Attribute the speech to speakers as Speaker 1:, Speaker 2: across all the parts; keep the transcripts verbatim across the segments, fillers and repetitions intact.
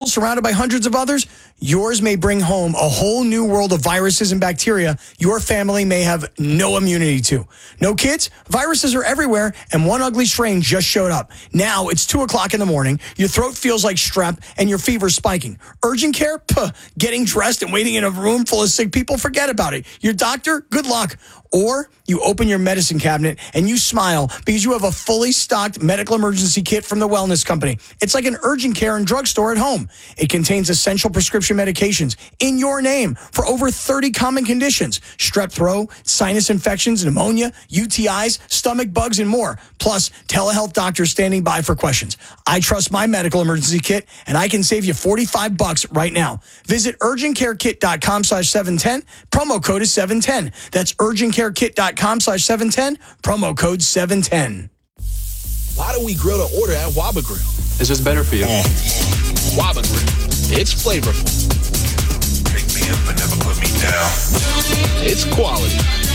Speaker 1: surrounded by hundreds of others, yours may bring home a whole new world of viruses and bacteria your family may have no immunity to. No kids? Viruses are everywhere, and one ugly strain just showed up. Now it's two o'clock in the morning, your throat feels like strep, and your fever's spiking. Urgent care? Puh, getting dressed and waiting in a room full of sick people? Forget about it. Your doctor? Good luck. Or you open your medicine cabinet and you smile because you have a fully stocked medical emergency kit from the Wellness Company. It's like an urgent care and drugstore at home. It contains essential prescription medications in your name for over thirty common conditions: strep throat, sinus infections, pneumonia, U T Is, stomach bugs, and more. Plus, telehealth doctors standing by for questions. I trust my medical emergency kit, and I can save you forty-five bucks right now. Visit urgentcarekit.com slash 710. Promo code is seven ten. That's urgentcarekit.com slash 710. Promo code seven ten.
Speaker 2: Why do we grill to order at Waba Grill?
Speaker 3: It's just better for you.
Speaker 2: Mm. Waba Grill. It's flavorful.
Speaker 4: Pick me up and never put me down.
Speaker 2: It's quality.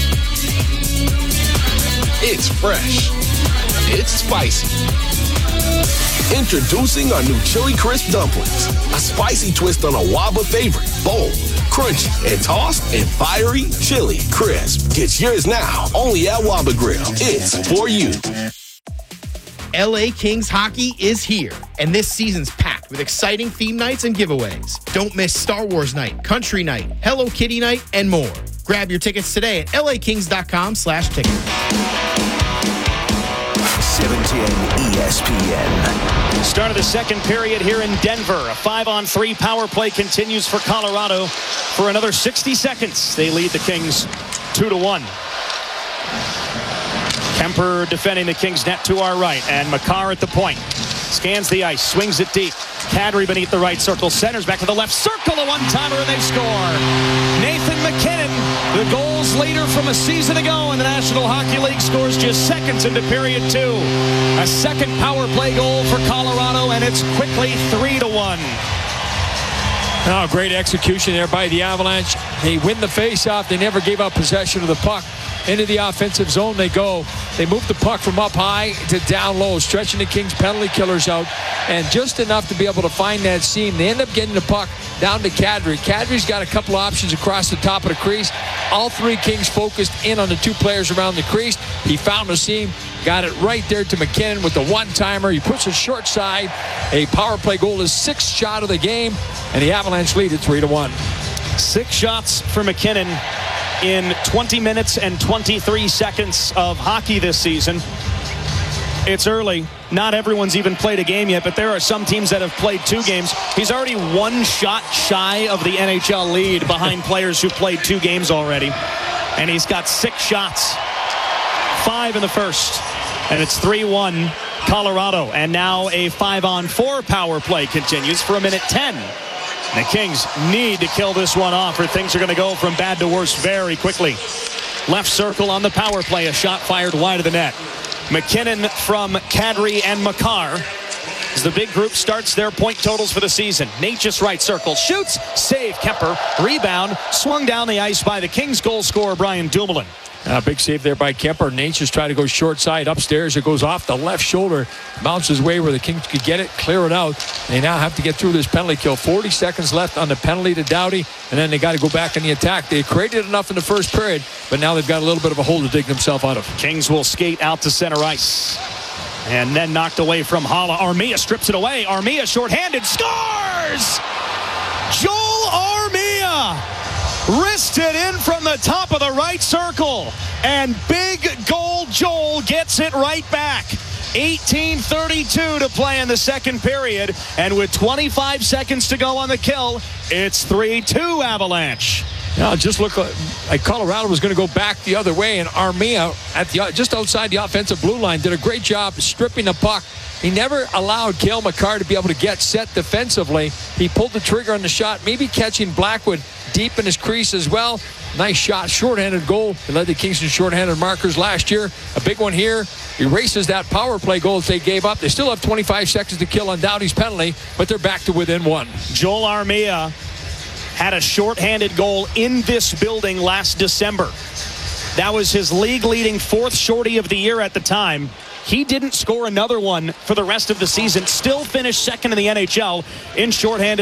Speaker 2: It's fresh. It's spicy. Introducing our new Chili Crisp Dumplings. A spicy twist on a Waba favorite. Bold, crunchy, and tossed in fiery chili crisp. Get yours now, only at Waba Grill. It's for you.
Speaker 5: L A Kings hockey is here, and this season's packed with exciting theme nights and giveaways. Don't miss Star Wars Night, Country Night, Hello Kitty Night, and more. Grab your tickets today at lakings.com slash tickets.
Speaker 6: seven ten E S P N.
Speaker 7: Start of the second period here in Denver. A five-on-three power play continues for Colorado for another sixty seconds. They lead the Kings two to one. Kemper defending the Kings net to our right, and Makar at the point. Scans the ice, swings it deep. Kadri beneath the right circle, centers back to the left circle, a one-timer, and they score. Nathan MacKinnon, the goals leader from a season ago in the National Hockey League, scores just seconds into period two. A second power play goal for Colorado, and it's quickly three to one.
Speaker 8: Oh, great execution there by the Avalanche. They win the face-off. They never gave up possession of the puck. Into the offensive zone they go. They move the puck from up high to down low, stretching the Kings penalty killers out, and just enough to be able to find that seam. They end up getting the puck down to Kadri. Kadri's got a couple options across the top of the crease. All three Kings focused in on the two players around the crease. He found the seam, got it right there to MacKinnon with the one-timer. He puts it short side. A power play goal, is sixth shot of the game, and the Avalanche lead at three to one.
Speaker 7: Six shots for MacKinnon in twenty minutes and twenty-three seconds of hockey this season. It's early. Not everyone's even played a game yet, but there are some teams that have played two games. He's already one shot shy of the N H L lead behind players who played two games already. And he's got six shots. Five in the first. And it's three one Colorado. And now a five-on-four power play continues for a minute ten. The Kings need to kill this one off, or things are going to go from bad to worse very quickly. Left circle on the power play, a shot fired wide of the net. MacKinnon from Kadri and Makar as the big group starts their point totals for the season. Nate just right circle, shoots, save, Kemper, rebound, swung down the ice by the Kings goal scorer Brian Dumoulin.
Speaker 8: Uh, big save there by Kemper. Nate just tried to go short side upstairs. It goes off the left shoulder, bounces way where the Kings could get it, clear it out. They now have to get through this penalty kill. forty seconds left on the penalty to Doughty, and then they got to go back in the attack. They created enough in the first period, but now they've got a little bit of a hole to dig themselves out of.
Speaker 7: Kings will skate out to center ice. And then knocked away from Hala. Armia strips it away. Armia shorthanded, scores! Joel Armia! Wristed in from the top of the right circle. And big goal Joel gets it right back. eighteen thirty-two to play in the second period. And with twenty-five seconds to go on the kill, it's three two Avalanche.
Speaker 8: Now, just look like Colorado was going to go back the other way, and Armia, at the just outside the offensive blue line, did a great job stripping the puck. He never allowed Cale Makar to be able to get set defensively. He pulled the trigger on the shot, maybe catching Blackwood deep in his crease as well. Nice shot, shorthanded goal. He led the Kings in shorthanded markers last year. A big one here. Erases that power play goal that they gave up. They still have twenty-five seconds to kill on Doughty's penalty, but they're back to within one.
Speaker 7: Joel Armia had a shorthanded goal in this building last December. That was his league-leading fourth shorty of the year at the time. He didn't score another one for the rest of the season. Still finished second in the N H L in shorthanded